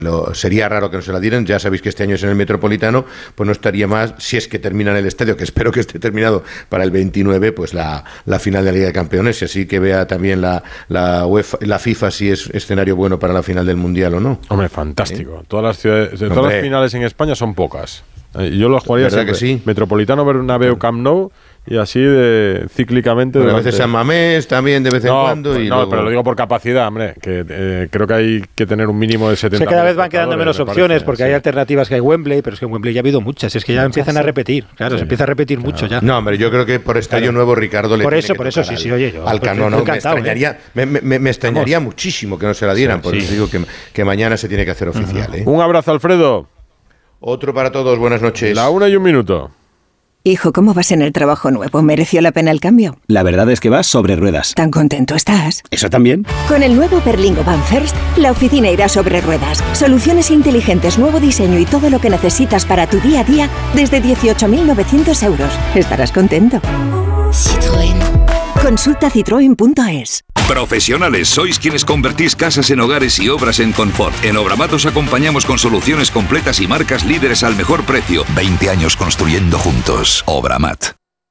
Sería raro que no se la dieran. Ya sabéis que este año es en el Metropolitano, pues no estaría más, si es que termina en el estadio, que espero que esté terminado para el 29, pues la final de la Liga de Campeones, y así que vea también la UEFA, la FIFA, si es escenario bueno para la final del Mundial o no. Hombre, fantástico. Todas las ciudades, todas las finales en España son pocas. Yo lo jugaría siempre. Que sí. Metropolitano, Bernabéu, Camp Nou, y así cíclicamente. A veces San Mamés también de vez en cuando. Y luego... pero lo digo por capacidad, hombre, que creo que hay que tener un mínimo de 70. Cada vez van quedando menos opciones, porque hay alternativas, que hay Wembley, pero es que en Wembley ya ha habido muchas, es que ya empiezan a repetir, claro, se empieza a repetir mucho ya. No, hombre, yo creo que por estadio nuevo Ricardo le tiene que por eso sí, oye, yo al Cano, me extrañaría muchísimo que no se la dieran, por eso digo que mañana se tiene que hacer oficial. Un abrazo, Alfredo. Otro para todos, buenas noches. 1:01. Hijo, ¿cómo vas en el trabajo nuevo? ¿Mereció la pena el cambio? La verdad es que vas sobre ruedas. ¿Tan contento estás? ¿Eso también? Con el nuevo Berlingo Van First, la oficina irá sobre ruedas. Soluciones inteligentes, nuevo diseño y todo lo que necesitas para tu día a día desde 18.900 euros. Estarás contento. Citroën. Consulta citroen.es. Profesionales, sois quienes convertís casas en hogares y obras en confort. En Obramat os acompañamos con soluciones completas y marcas líderes al mejor precio. 20 años construyendo juntos. Obramat.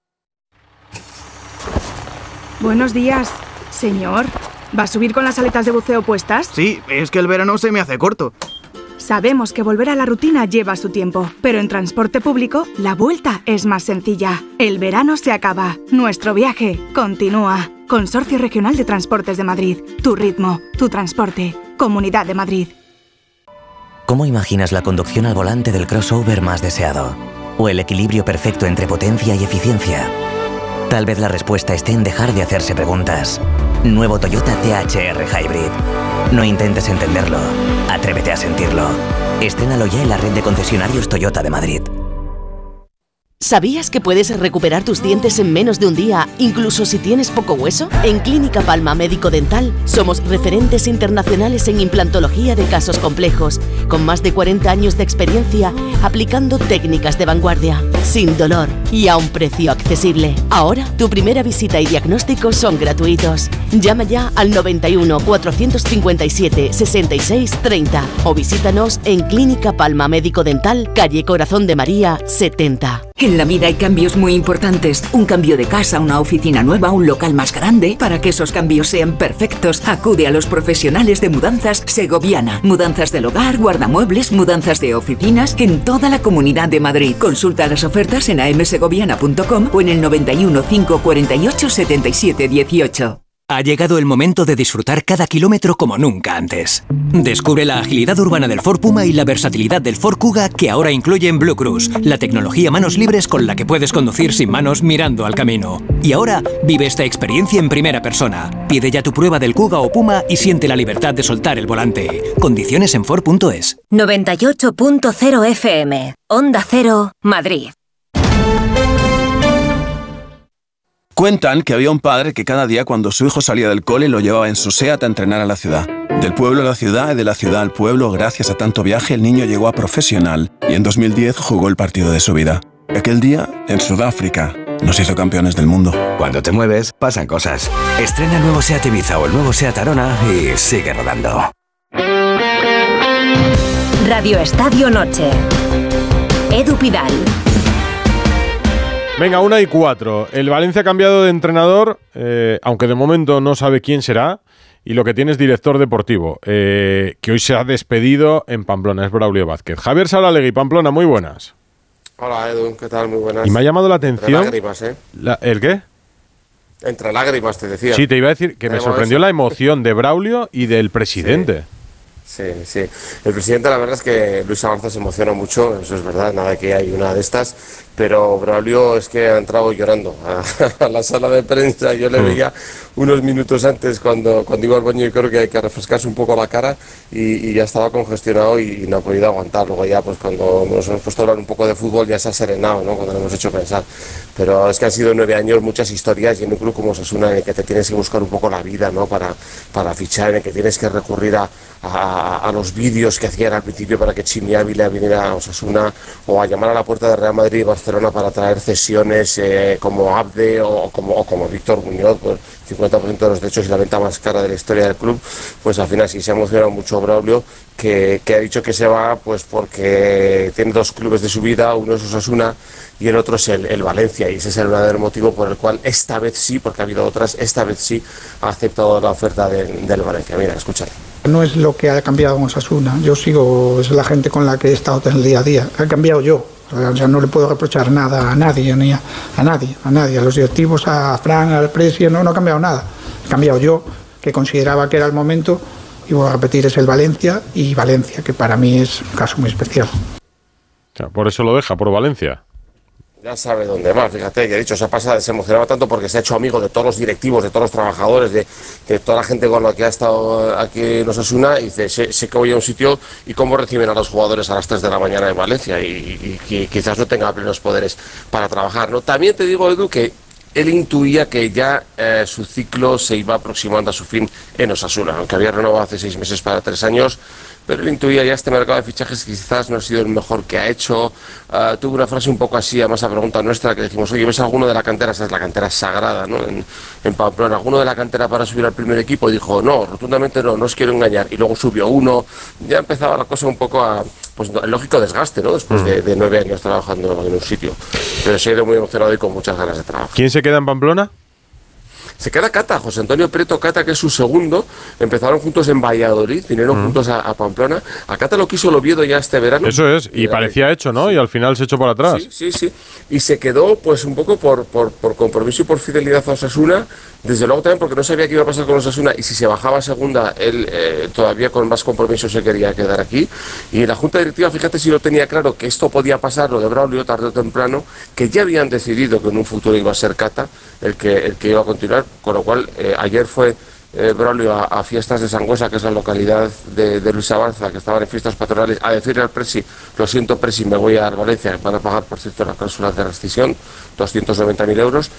Buenos días, señor. ¿Va a subir con las aletas de buceo puestas? Sí, es que el verano se me hace corto. Sabemos que volver a la rutina lleva su tiempo, pero en transporte público la vuelta es más sencilla. El verano se acaba, nuestro viaje continúa. Consorcio Regional de Transportes de Madrid. Tu ritmo, tu transporte. Comunidad de Madrid. ¿Cómo imaginas la conducción al volante del crossover más deseado? ¿O el equilibrio perfecto entre potencia y eficiencia? Tal vez la respuesta esté en dejar de hacerse preguntas. Nuevo Toyota CHR Hybrid. No intentes entenderlo. Atrévete a sentirlo. Estrénalo ya en la red de concesionarios Toyota de Madrid. ¿Sabías que puedes recuperar tus dientes en menos de un día, incluso si tienes poco hueso? En Clínica Palma Médico Dental somos referentes internacionales en implantología de casos complejos, con más de 40 años de experiencia aplicando técnicas de vanguardia, sin dolor y a un precio accesible. Ahora, tu primera visita y diagnóstico son gratuitos. Llama ya al 91 457 66 30 o visítanos en Clínica Palma Médico Dental, calle Corazón de María 70. En la vida hay cambios muy importantes. Un cambio de casa, una oficina nueva, un local más grande. Para que esos cambios sean perfectos, acude a los profesionales de Mudanzas Segoviana. Mudanzas del hogar, guardamuebles, mudanzas de oficinas en toda la Comunidad de Madrid. Consulta las ofertas en amsegoviana.com o en el 91 548 77 18. Ha llegado el momento de disfrutar cada kilómetro como nunca antes. Descubre la agilidad urbana del Ford Puma y la versatilidad del Ford Kuga, que ahora incluyen Blue Cruise, la tecnología manos libres con la que puedes conducir sin manos mirando al camino. Y ahora vive esta experiencia en primera persona. Pide ya tu prueba del Kuga o Puma y siente la libertad de soltar el volante. Condiciones en Ford.es. 98.0 FM. Onda Cero, Madrid. Cuentan que había un padre que cada día cuando su hijo salía del cole lo llevaba en su SEAT a entrenar a la ciudad. Del pueblo a la ciudad y de la ciudad al pueblo, gracias a tanto viaje, el niño llegó a profesional y en 2010 jugó el partido de su vida. Aquel día, en Sudáfrica, nos hizo campeones del mundo. Cuando te mueves, pasan cosas. Estrena el nuevo SEAT Ibiza o el nuevo SEAT Arona y sigue rodando. Radio Estadio Noche. Edu Pidal. Venga, 1:04. El Valencia ha cambiado de entrenador, aunque de momento no sabe quién será, y lo que tiene es director deportivo, que hoy se ha despedido en Pamplona, es Braulio Vázquez. Javier Saralegui, Pamplona, muy buenas. Hola Edu, ¿qué tal? Muy buenas. Y me ha llamado la atención... Entre lágrimas, ¿eh? ¿El qué? Entre lágrimas, te decía. Sí, te iba a decir que me sorprendió la emoción de Braulio y del presidente. Sí. Sí. El presidente, la verdad es que Luis Avanza se emociona mucho, eso es verdad, nada que hay una de estas, pero Braulio es que ha entrado llorando a la sala de prensa. Yo le veía unos minutos antes cuando iba al baño, y creo que hay que refrescarse un poco la cara y ya estaba congestionado y no ha podido aguantar. Luego ya, pues cuando nos hemos puesto a hablar un poco de fútbol, ya se ha serenado, ¿no? Cuando lo hemos hecho pensar. Pero es que han sido 9 años, muchas historias, y en un club como Osasuna, en el que te tienes que buscar un poco la vida, ¿no? Para fichar, en el que tienes que recurrir a a los vídeos que hacían al principio para que Chimi Ávila viniera a Osasuna, o a llamar a la puerta de Real Madrid y Barcelona para traer cesiones como Abde o como Víctor Muñoz, por 50% de los derechos y la venta más cara de la historia del club, pues al final sí se ha emocionado mucho Braulio, que ha dicho que se va pues porque tiene 2 clubes de su vida, uno es Osasuna y el otro es el Valencia, y ese es el verdadero motivo por el cual esta vez sí, porque ha habido otras, esta vez sí ha aceptado la oferta del Valencia. Mira, escúchale. No es lo que ha cambiado en Osasuna, yo sigo, es la gente con la que he estado en el día a día, ha cambiado yo. O sea, no le puedo reprochar nada a nadie, ni a nadie, a los directivos, a Fran, al Presi, no ha cambiado nada. He cambiado yo, que consideraba que era el momento, y voy a repetir, es el Valencia, y Valencia, que para mí es un caso muy especial. O sea, por eso lo deja, por Valencia. Ya sabe dónde va, fíjate, que he dicho, se emocionaba tanto porque se ha hecho amigo de todos los directivos, de todos los trabajadores, de toda la gente con la que ha estado aquí en Osasuna, y dice, sé que voy a un sitio y cómo reciben a los jugadores a las 3 de la mañana en Valencia, y quizás no tenga plenos poderes para trabajar, ¿no? También te digo, Edu, que él intuía que ya su ciclo se iba aproximando a su fin en Osasuna, aunque había renovado hace 6 meses para 3 años, pero él intuía ya este mercado de fichajes que quizás no ha sido el mejor que ha hecho. Tuvo una frase un poco así, además a pregunta nuestra, que decimos, oye, ¿ves alguno de la cantera? Esa es la cantera sagrada, ¿no? En Pamplona, ¿alguno de la cantera para subir al primer equipo? Y dijo, no, rotundamente no os quiero engañar. Y luego subió uno, ya empezaba la cosa un poco a, pues el lógico desgaste, ¿no? Después de 9 años trabajando en un sitio. Pero se ha ido muy emocionado y con muchas ganas de trabajar. ¿Quién se queda en Pamplona? Se queda Cata, José Antonio Prieto Cata, que es su segundo. Empezaron juntos en Valladolid, vinieron juntos a Pamplona. A Cata lo quiso el Oviedo ya este verano. Eso es, y parecía hecho, ¿no? Y al final se echó para atrás. Sí. Y se quedó pues un poco por compromiso y por fidelidad a Osasuna. Desde luego también porque no sabía qué iba a pasar con Osasuna, y si se bajaba a segunda, él todavía con más compromiso se quería quedar aquí. Y la Junta Directiva, fíjate si lo tenía claro, que esto podía pasar, lo de Braulio, tarde o temprano, que ya habían decidido que en un futuro iba a ser Cata el que iba a continuar, con lo cual ayer fue Braulio a Fiestas de Sangüesa, que es la localidad de Luis Avanza, que estaban en fiestas patronales, a decirle al Presi, lo siento Presi, me voy a Valencia, van a pagar por cierto la cláusula de rescisión, 290.000 euros,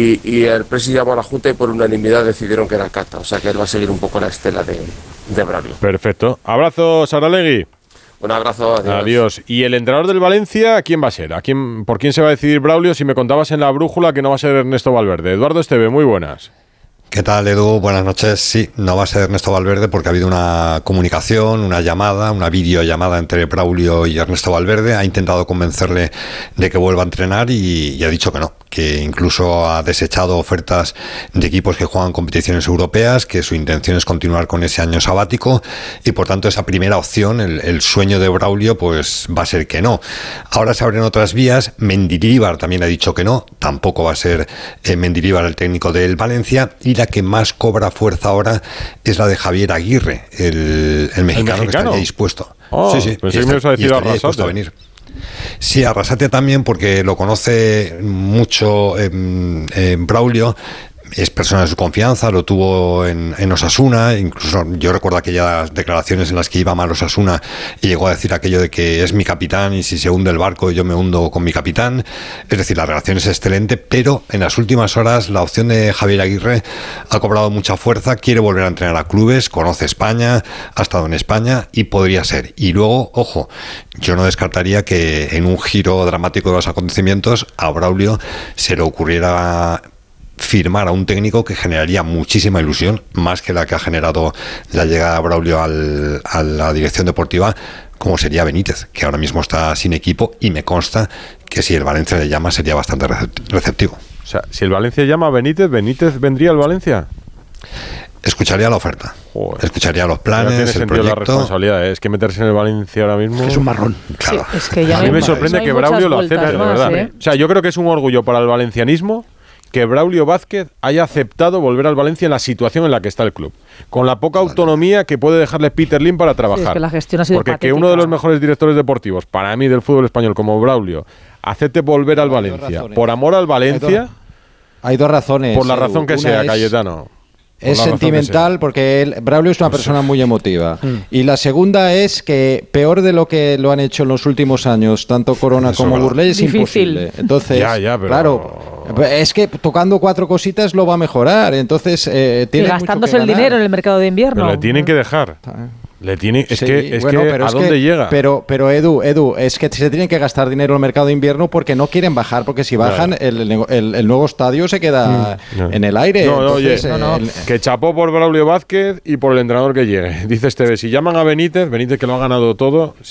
y el Presi llamó a la Junta y por unanimidad decidieron que era Cata, o sea que él va a seguir un poco la estela de Braulio. Perfecto. Abrazo, Saralegui. Un abrazo, adiós. ¿Y el entrenador del Valencia, quién va a ser? ¿Por quién se va a decidir Braulio? Si me contabas en la brújula que no va a ser Ernesto Valverde. Eduardo Esteve, muy buenas. ¿Qué tal, Edu? Buenas noches. Sí, no va a ser Ernesto Valverde porque ha habido una comunicación, una llamada, una videollamada entre Braulio y Ernesto Valverde. Ha intentado convencerle de que vuelva a entrenar y ha dicho que no, que incluso ha desechado ofertas de equipos que juegan competiciones europeas, que su intención es continuar con ese año sabático y por tanto esa primera opción, el sueño de Braulio, pues va a ser que no. Ahora se abren otras vías. Mendilibar también ha dicho que no, tampoco va a ser Mendilibar el técnico del Valencia, y la que más cobra fuerza ahora es la de Javier Aguirre, el mexicano que estaría dispuesto. Sí, pensé que me ibas a decir Arrasate. A venir. Sí, Arrasate también, porque lo conoce mucho Braulio. Es persona de su confianza, lo tuvo en Osasuna, incluso yo recuerdo aquellas declaraciones en las que iba mal Osasuna y llegó a decir aquello de que es mi capitán y si se hunde el barco yo me hundo con mi capitán. Es decir, la relación es excelente, pero en las últimas horas la opción de Javier Aguirre ha cobrado mucha fuerza, quiere volver a entrenar a clubes, conoce España, ha estado en España y podría ser. Y luego, ojo, yo no descartaría que en un giro dramático de los acontecimientos a Braulio se le ocurriera firmar a un técnico que generaría muchísima ilusión, más que la que ha generado la llegada de Braulio a la dirección deportiva, como sería Benítez, que ahora mismo está sin equipo, y me consta que si el Valencia le llama sería bastante receptivo. O sea, si el Valencia llama a Benítez, ¿Benítez vendría al Valencia? Escucharía la oferta, escucharía los planes, el proyecto. La responsabilidad, es que meterse en el Valencia ahora mismo es un marrón. Claro. Sí, es que ya a mí me sorprende que Braulio lo acepte, de verdad. O sea, yo creo que es un orgullo para el valencianismo que Braulio Vázquez haya aceptado volver al Valencia en la situación en la que está el club, con la poca autonomía que puede dejarle Peter Lim para trabajar. Sí, es que la gestión ha sido porque patética. Que uno de los mejores directores deportivos, para mí, del fútbol español, como Braulio, acepte volver al Valencia por amor al Valencia. Hay dos razones. Por la razón que sea, Cayetano. Es sentimental porque Braulio es una persona muy emotiva. Y la segunda es que peor de lo que lo han hecho en los últimos años, tanto Corona como Burley, es imposible. Entonces, pero claro, es que tocando 4 cositas lo va a mejorar. Entonces, y gastándose el dinero en el mercado de invierno. Pero le tienen que dejar. Le tiene, ¿a dónde llega? Pero Edu, es que se tienen que gastar dinero en el mercado de invierno porque no quieren bajar, porque si bajan el nuevo estadio se queda en el aire. Que chapó por Braulio Vázquez y por el entrenador que llegue. Dice Esteve, si llaman a Benítez que lo ha ganado todo,